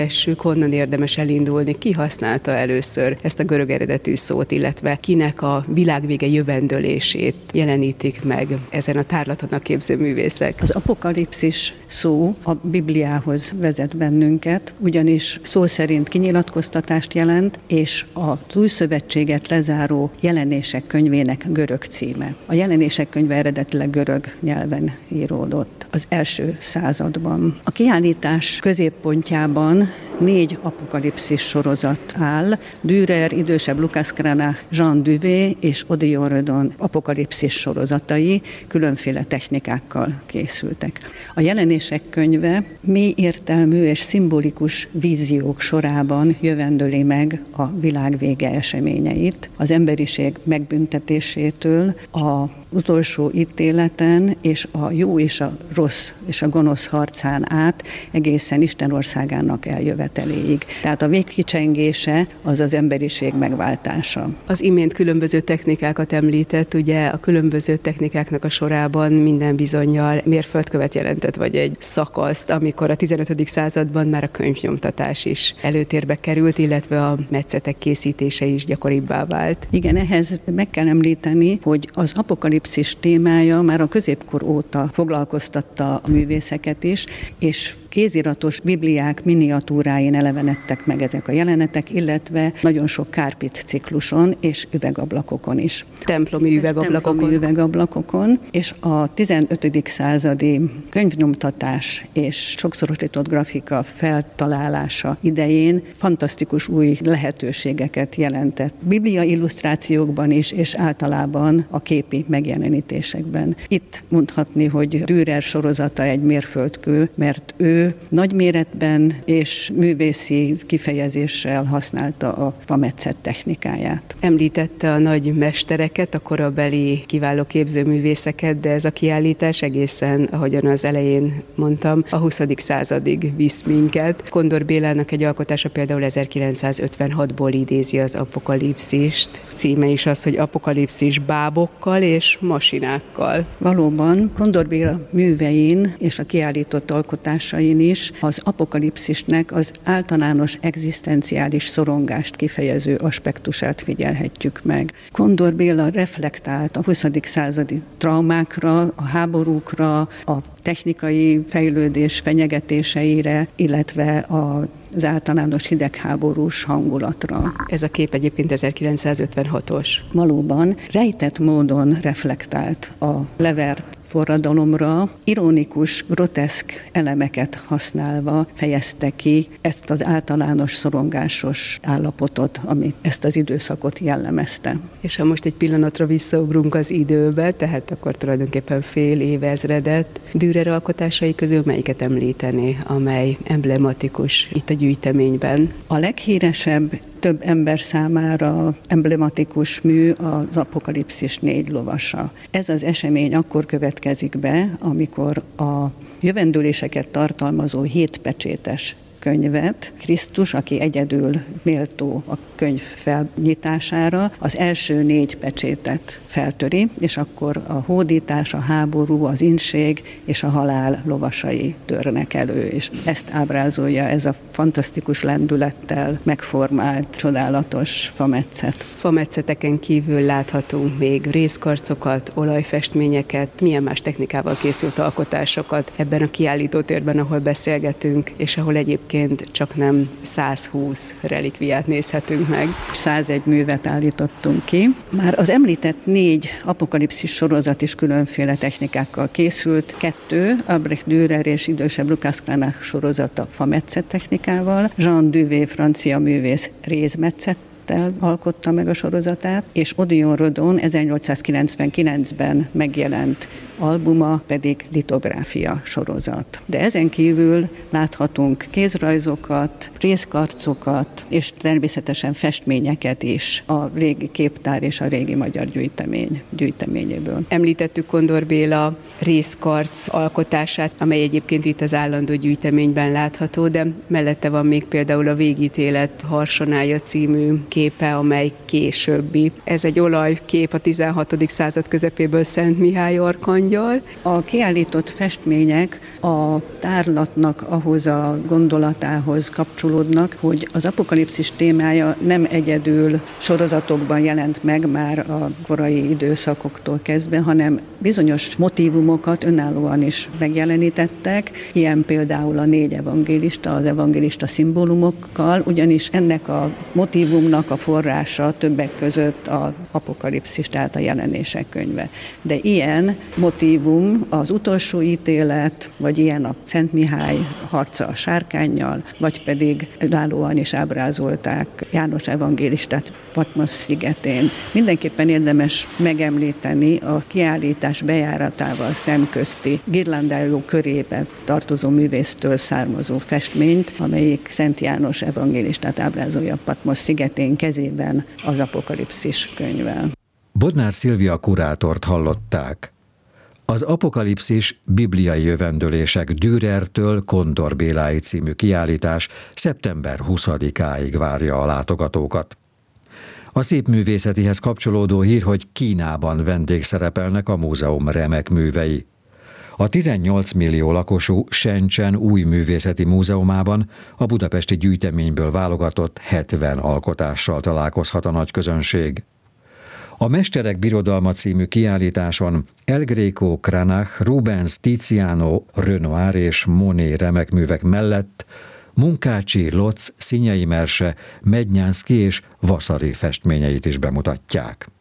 Honnan érdemes elindulni? Ki használta először ezt a görög eredetű szót, illetve kinek a világvége jövendőlését jelenítik meg ezen a tárlaton a képzőművészek? Az apokalipszis szó a Bibliához vezet bennünket, ugyanis szó szerint kinyilatkoztatást jelent, és az Új Szövetséget lezáró Jelenések könyvének görög címe. A Jelenések könyve eredetileg görög nyelven íródott az első században. A kiállítás középpontjában 4 apokalipszis sorozat áll. Dürer, idősebb Lucas Cranach, Jean Duvé és Odilon Redon apokalipszis sorozatai különféle technikákkal készültek. A Jelenések könyve mély értelmű és szimbolikus víziók sorában jövendöli meg a világ vége eseményeit, az emberiség megbüntetésétől a utolsó ítéleten és a jó és a rossz és a gonosz harcán át egészen Isten országának eljöveteléig. Tehát a végkicsengése az az emberiség megváltása. Az imént különböző technikákat említett, ugye a különböző technikáknak a sorában minden bizonnyal mérföldkövet jelentett, vagy egy szakaszt, amikor a 15. században már a könyvnyomtatás is előtérbe került, illetve a metszetek készítése is gyakoribbá vált. Igen, ehhez meg kell említeni, hogy az apokalipszis témája már a középkor óta foglalkoztatta a művészeket is, és kéziratos bibliák miniatúráin elevenedtek meg ezek a jelenetek, illetve nagyon sok kárpit cikluson és üvegablakokon is. Templomi üvegablakokon, és a 15. századi könyvnyomtatás és sokszorosított grafika feltalálása idején fantasztikus új lehetőségeket jelentett. Biblia illusztrációkban is, és általában a képi megjelenítésekben. Itt mondhatni, hogy Dürer sorozata egy mérföldkő, mert ő nagy méretben és művészi kifejezéssel használta a fametszet technikáját. Említette a nagy mestereket, a korabeli kiváló képzőművészeket, de ez a kiállítás egészen, ahogyan az elején mondtam, a 20. századig visz minket. Kondor Bélának egy alkotása például 1956-ból idézi az apokalipszist. Címe is az, hogy apokalipszis bábokkal és masinákkal. Valóban Kondor Béla művein és a kiállított alkotásain is az apokalipszisnek az általános egzisztenciális szorongást kifejező aspektusát figyelhetjük meg. Kondor Béla reflektált a 20. századi traumákra, a háborúkra, a technikai fejlődés fenyegetéseire, illetve az általános hidegháborús hangulatra. Ez a kép egyébként 1956-os. Valóban rejtett módon reflektált a levert forradalomra, ironikus, groteszk elemeket használva fejezte ki ezt az általános szorongásos állapotot, ami ezt az időszakot jellemezte. És ha most egy pillanatra visszaugrunk az időbe, tehát akkor tulajdonképpen fél évezredet, Dürer alkotásai közül melyiket említené, amely emblematikus itt a gyűjteményben? A leghíresebb, több ember számára emblematikus mű az Apokalipszis 4 lovasa. Ez az esemény akkor következik be, amikor a jövendőléseket tartalmazó 7 pecsétes könyvet, Krisztus, aki egyedül méltó a könyv felnyitására, az első 4 pecsétet feltöri, és akkor a hódítás, a háború, az inség és a halál lovasai törnek elő, és ezt ábrázolja ez a fantasztikus lendülettel megformált, csodálatos fametszet. Fametszeteken kívül láthatunk még rézkarcokat, olajfestményeket, milyen más technikával készült alkotásokat ebben a kiállítótérben, ahol beszélgetünk, és ahol egyébként csak nem 120 relikviát nézhetünk meg. 101 művet állítottunk ki. Már az említett 4 apokalipszis sorozat is különféle technikákkal készült. 2, Albrecht Dürer és idősebb Lucas Cranach sorozata fametszet technikával, Jean Duvé francia művész rézmetszettel alkotta meg a sorozatát, és Odilon Redon 1899-ben megjelent albuma pedig litográfia sorozat. De ezen kívül láthatunk kézrajzokat, rézkarcokat, és természetesen festményeket is a régi képtár és a régi magyar gyűjteményéből. Említettük Kondor Béla rézkarc alkotását, amely egyébként itt az állandó gyűjteményben látható, de mellette van még például a Végítélet harsonája című képe, amely későbbi. Ez egy olajkép a 16. század közepéből Szent Mihály arkangyal. A kiállított festmények a tárlatnak ahhoz a gondolatához kapcsolódnak, hogy az apokalipszis témája nem egyedül sorozatokban jelent meg már a korai időszakoktól kezdve, hanem bizonyos motívumokat önállóan is megjelenítettek, ilyen például a 4 evangélista, az evangélista szimbólumokkal, ugyanis ennek a motívumnak a forrása többek között az apokalipszis, tehát a jelenések könyve. De ilyen motívum az utolsó ítélet, vagy ilyen a Szent Mihály harca a sárkánnyal, vagy pedig önállóan is ábrázolták János evangélistát Patmos szigetén. Mindenképpen érdemes megemlíteni a kiállítás bejáratával szemközti girlandáló körébe tartozó művésztől származó festményt, amelyik Szent János evangélistát ábrázolja Patmos szigetén, kezében az apokalipszis könyvvel. Bodnár Szilvia kurátort hallották. Az Apokalipszis bibliai jövendőlések Dürertől Kondor Béláig című kiállítás szeptember 20-áig várja a látogatókat. A szépművészetihez kapcsolódó hír, hogy Kínában vendégszerepelnek a múzeum remek művei. A 18 millió lakosú Shenzhen új művészeti múzeumában a budapesti gyűjteményből válogatott 70 alkotással találkozhat a nagy közönség. A Mesterek Birodalma című kiállításon El Greco, Cranach, Rubens, Tiziano, Renoir és Monet remekművek mellett Munkácsi, Lotz, Szinyei Merse, Mednyánszky és Vasari festményeit is bemutatják.